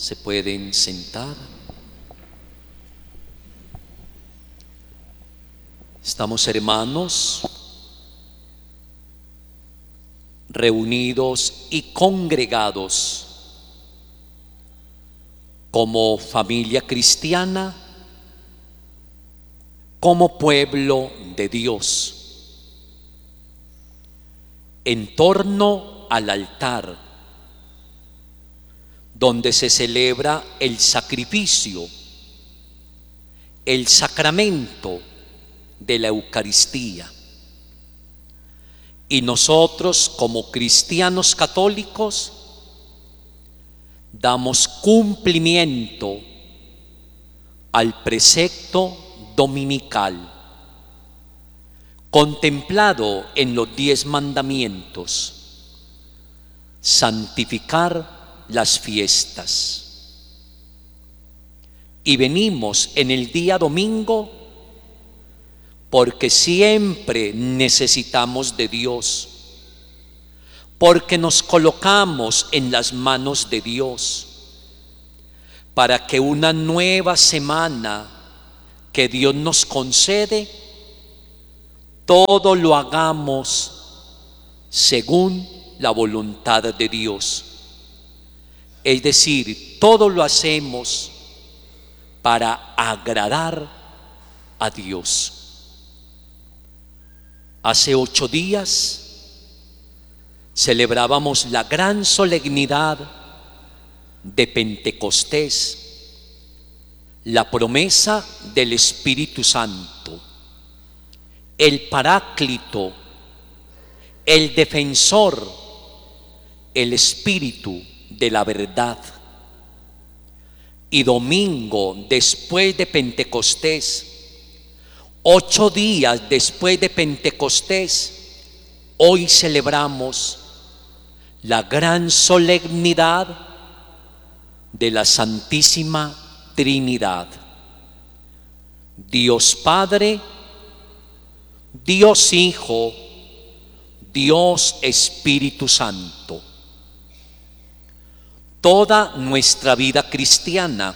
Se pueden sentar. Estamos, hermanos, reunidos y congregados como familia cristiana, como pueblo de Dios, en torno al altar, donde se celebra el sacrificio, el sacramento de la Eucaristía. Y nosotros, como cristianos católicos, damos cumplimiento al precepto dominical contemplado en los 10 mandamientos: santificar las fiestas. Y venimos en el día domingo porque siempre necesitamos de Dios, porque nos colocamos en las manos de Dios, para que una nueva semana que Dios nos concede, todo lo hagamos según la voluntad de Dios. Es decir, todo lo hacemos para agradar a Dios. Hace 8 días celebrábamos la gran solemnidad de Pentecostés, la promesa del Espíritu Santo, el Paráclito, el Defensor, el Espíritu de la verdad. Y domingo después de Pentecostés, 8 días después de Pentecostés, hoy celebramos la gran solemnidad de la Santísima Trinidad. Dios Padre, Dios Hijo, Dios Espíritu Santo. Toda nuestra vida cristiana,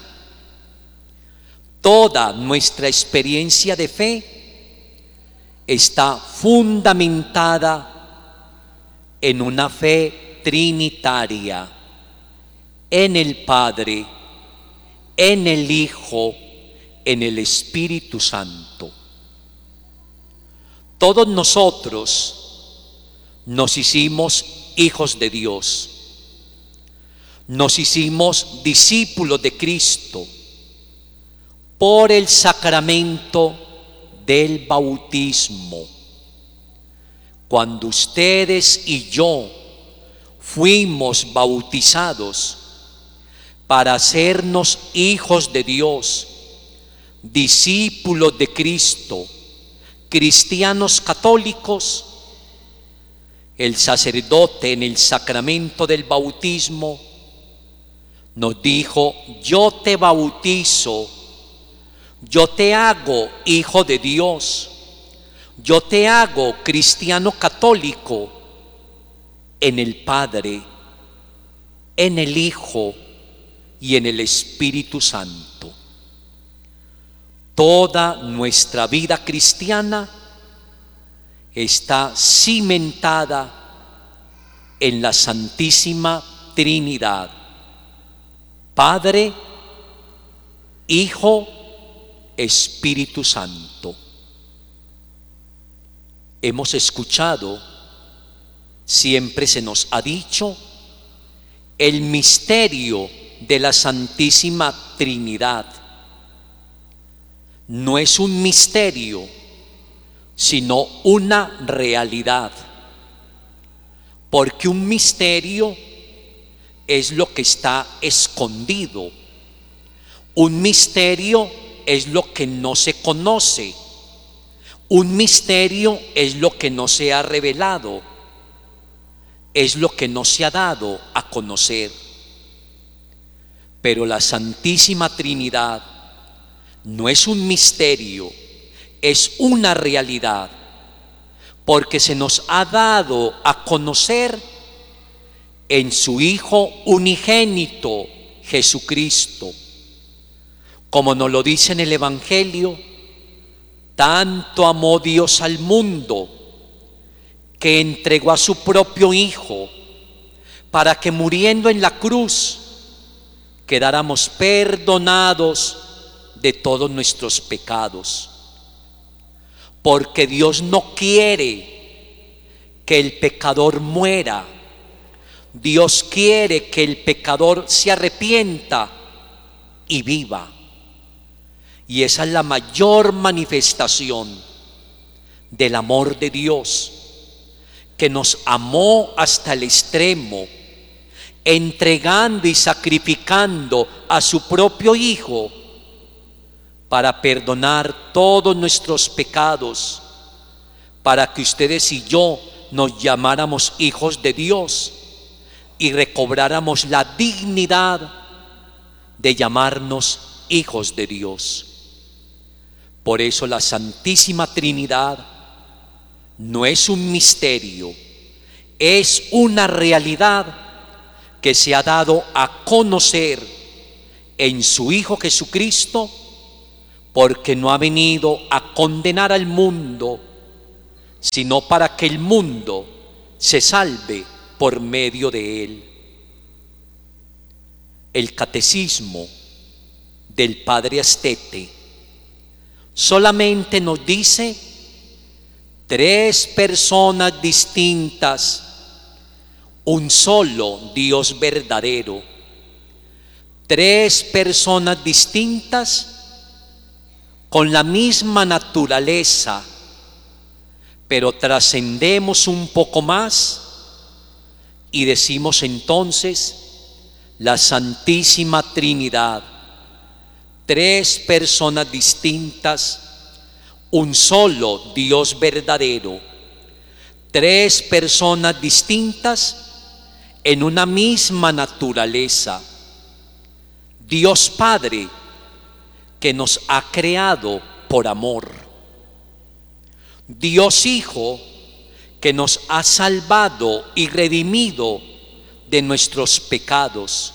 toda nuestra experiencia de fe está fundamentada en una fe trinitaria, en el Padre, en el Hijo, en el Espíritu Santo. Todos nosotros nos hicimos hijos de Dios, nos hicimos discípulos de Cristo por el sacramento del bautismo. Cuando ustedes y yo fuimos bautizados para hacernos hijos de Dios, discípulos de Cristo, cristianos católicos, el sacerdote en el sacramento del bautismo nos dijo: yo te bautizo, yo te hago hijo de Dios, yo te hago cristiano católico en el Padre, en el Hijo y en el Espíritu Santo. Toda nuestra vida cristiana está cimentada en la Santísima Trinidad: Padre, Hijo, Espíritu Santo. Hemos escuchado, siempre se nos ha dicho, el misterio de la Santísima Trinidad. No es un misterio, sino una realidad, porque un misterio es lo que está escondido, un misterio es lo que no se conoce, un misterio es lo que no se ha revelado, es lo que no se ha dado a conocer. Pero la Santísima Trinidad no es un misterio, es una realidad, porque se nos ha dado a conocer en su Hijo unigénito, Jesucristo. Como nos lo dice en el Evangelio, tanto amó Dios al mundo que entregó a su propio Hijo para que muriendo en la cruz quedáramos perdonados de todos nuestros pecados. Porque Dios no quiere que el pecador muera. Dios quiere que el pecador se arrepienta y viva. Y esa es la mayor manifestación del amor de Dios, que nos amó hasta el extremo, entregando y sacrificando a su propio Hijo para perdonar todos nuestros pecados, para que ustedes y yo nos llamáramos hijos de Dios y recobráramos la dignidad de llamarnos hijos de Dios. Por eso la Santísima Trinidad no es un misterio, es una realidad que se ha dado a conocer en su Hijo Jesucristo, porque no ha venido a condenar al mundo, sino para que el mundo se salve por medio de él. El catecismo del Padre Astete solamente nos dice 3 personas distintas, un solo Dios verdadero. 3 personas distintas con la misma naturaleza, pero trascendemos un poco más y decimos entonces la Santísima Trinidad. 3 personas distintas, un solo Dios verdadero. 3 personas distintas en una misma naturaleza. Dios Padre, que nos ha creado por amor. Dios Hijo, que nos ha salvado y redimido de nuestros pecados.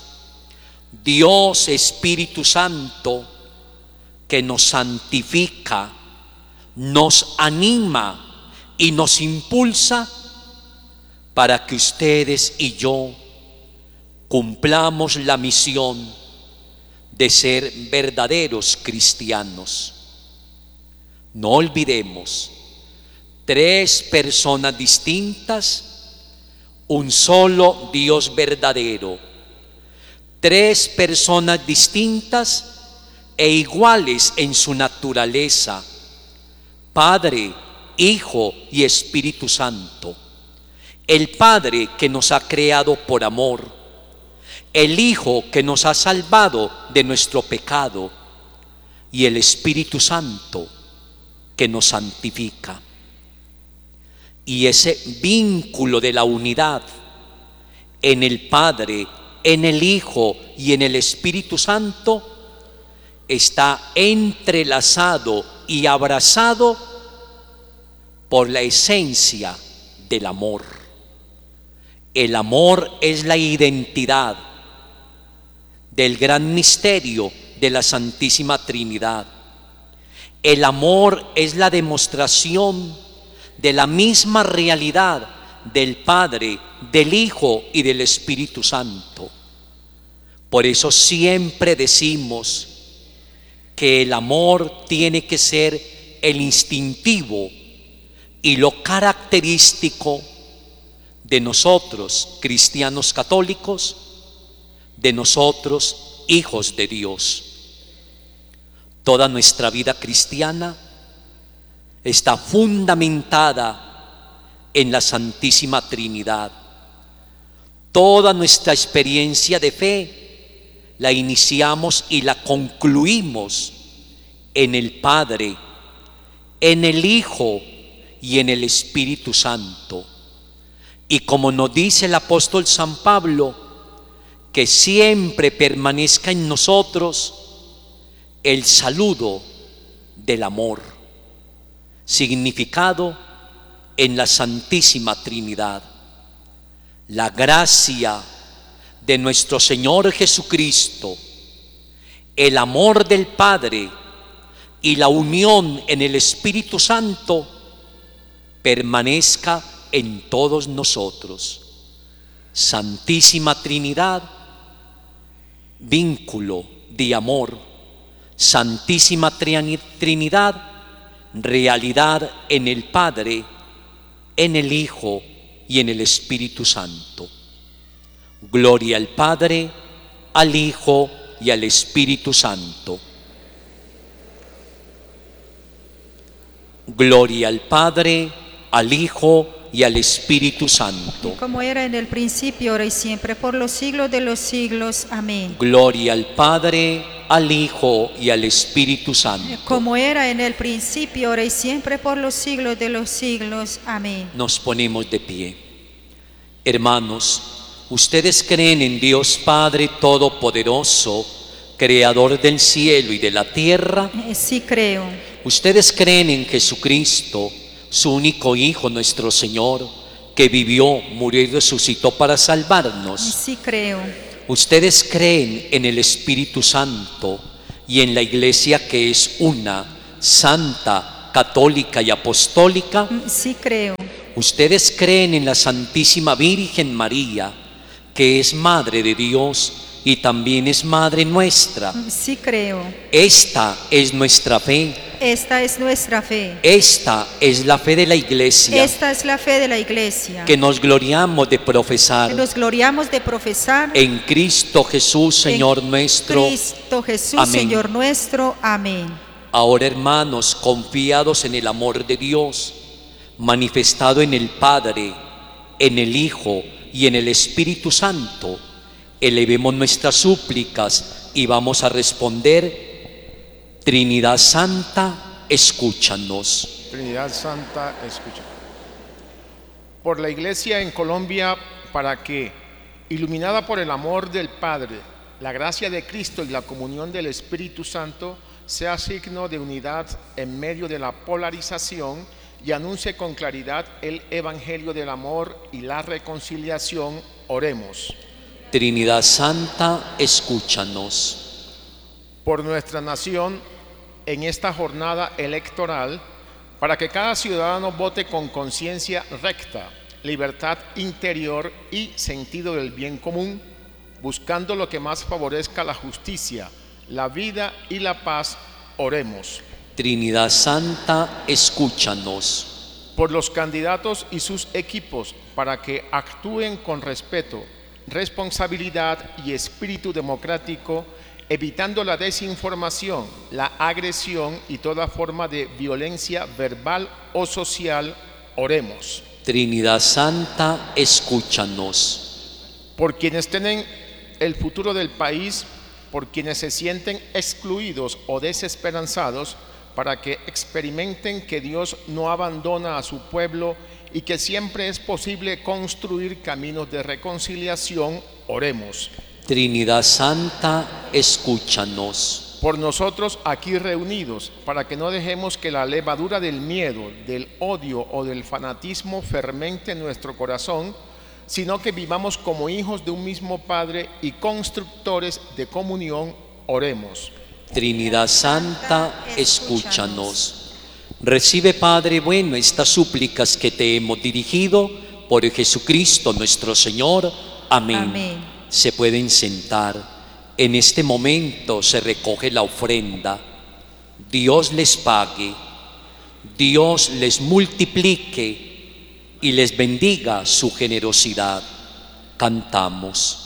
Dios Espíritu Santo, que nos santifica, nos anima y nos impulsa para que ustedes y yo cumplamos la misión de ser verdaderos cristianos. No olvidemos, 3 personas distintas, un solo Dios verdadero. 3 personas distintas e iguales en su naturaleza: Padre, Hijo y Espíritu Santo. El Padre, que nos ha creado por amor; el Hijo, que nos ha salvado de nuestro pecado; y el Espíritu Santo, que nos santifica. Y ese vínculo de la unidad en el Padre, en el Hijo y en el Espíritu Santo está entrelazado y abrazado por la esencia del amor. El amor es la identidad del gran misterio de la Santísima Trinidad. El amor es la demostración de la misma realidad del Padre, del Hijo y del Espíritu Santo. Por eso siempre decimos que el amor tiene que ser el instintivo y lo característico de nosotros, cristianos católicos, de nosotros, hijos de Dios. Toda nuestra vida cristiana está fundamentada en la Santísima Trinidad. Toda nuestra experiencia de fe la iniciamos y la concluimos en el Padre, en el Hijo y en el Espíritu Santo. Y como nos dice el apóstol San Pablo, que siempre permanezca en nosotros el saludo del amor, significado en la Santísima Trinidad. La gracia de nuestro Señor Jesucristo, el amor del Padre y la unión en el Espíritu Santo permanezca en todos nosotros. Santísima Trinidad, vínculo de amor. Santísima Trinidad, realidad en el Padre, en el Hijo y en el Espíritu Santo. Gloria al Padre, al Hijo y al Espíritu Santo. Gloria al Padre, al Hijo y al Espíritu Santo. Como era en el principio, ahora y siempre, por los siglos de los siglos. Amén. Gloria al Padre, al Hijo y al Espíritu Santo. Como era en el principio, ahora y siempre, por los siglos de los siglos. Amén. Nos ponemos de pie. Hermanos, ¿ustedes creen en Dios Padre Todopoderoso, Creador del cielo y de la tierra? Sí creo. ¿Ustedes creen en Jesucristo, su único Hijo, nuestro Señor, que vivió, murió y resucitó para salvarnos? Sí creo. ¿Ustedes creen en el Espíritu Santo y en la Iglesia que es una, santa, católica y apostólica? Sí creo. ¿Ustedes creen en la Santísima Virgen María, que es Madre de Dios y también es Madre nuestra? Sí creo. Esta es nuestra fe. Esta es nuestra fe. Esta es la fe de la Iglesia. Esta es la fe de la Iglesia. Que nos gloriamos de profesar. Que nos gloriamos de profesar. En Cristo Jesús, Señor nuestro. Cristo Jesús, Amén. Señor nuestro. Amén. Ahora, hermanos, confiados en el amor de Dios, manifestado en el Padre, en el Hijo y en el Espíritu Santo, elevemos nuestras súplicas y vamos a responder: Trinidad Santa, escúchanos. Trinidad Santa, escucha. Por la Iglesia en Colombia, para que, iluminada por el amor del Padre, la gracia de Cristo y la comunión del Espíritu Santo, sea signo de unidad en medio de la polarización y anuncie con claridad el Evangelio del amor y la reconciliación, oremos. Trinidad Santa, escúchanos. Por nuestra nación, en esta jornada electoral, para que cada ciudadano vote con conciencia recta, libertad interior y sentido del bien común, buscando lo que más favorezca la justicia, la vida y la paz, oremos. Trinidad Santa, escúchanos. Por los candidatos y sus equipos, para que actúen con respeto, responsabilidad y espíritu democrático, evitando la desinformación, la agresión y toda forma de violencia verbal o social, oremos. Trinidad Santa, escúchanos. Por quienes tienen el futuro del país, por quienes se sienten excluidos o desesperanzados, para que experimenten que Dios no abandona a su pueblo y que siempre es posible construir caminos de reconciliación, oremos. Trinidad Santa, escúchanos. Por nosotros aquí reunidos, para que no dejemos que la levadura del miedo, del odio o del fanatismo fermente nuestro corazón, sino que vivamos como hijos de un mismo Padre y constructores de comunión, oremos. Trinidad Santa, escúchanos. Recibe, Padre bueno, estas súplicas que te hemos dirigido por Jesucristo nuestro Señor. Amén. Amén. Se pueden sentar. En este momento se recoge la ofrenda. Dios les pague, Dios les multiplique y les bendiga su generosidad. Cantamos.